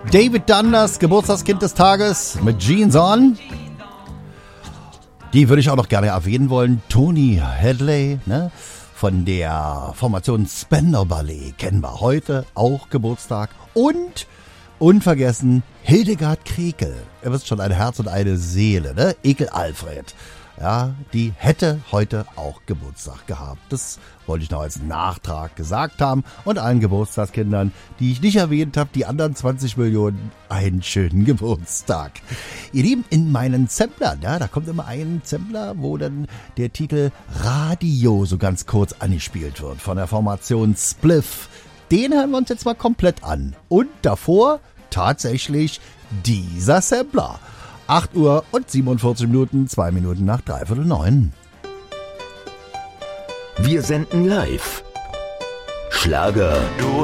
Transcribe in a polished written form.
David Dundas, Geburtstagskind des Tages mit Jeans On. Die würde ich auch noch gerne erwähnen wollen. Tony Hadley, ne? Von der Formation Spandau Ballet kennen wir heute auch Geburtstag. Und unvergessen Hildegard Krekel. Ihr wisst schon, ein Herz und eine Seele, ne? Ekel Alfred. Ja, die hätte heute auch Geburtstag gehabt. Das wollte ich noch als Nachtrag gesagt haben. Und allen Geburtstagskindern, die ich nicht erwähnt habe, die anderen 20 Millionen, einen schönen Geburtstag. Ihr Lieben, in meinen Samplern, ja, da kommt immer ein Sampler, wo dann der Titel Radio so ganz kurz angespielt wird von der Formation Spliff. Den hören wir uns jetzt mal komplett an. Und davor tatsächlich dieser Sampler. 8 Uhr und 47 Minuten, 2 Minuten nach 8:45. Wir senden live. Schlager. Du